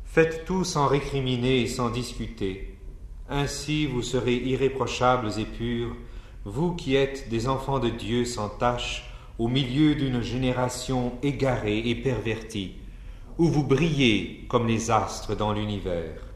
Faites tout sans récriminer et sans discuter. Ainsi vous serez irréprochables et purs, vous qui êtes des enfants de Dieu sans tache, au milieu d'une génération égarée et pervertie, où vous brillez comme les astres dans l'univers.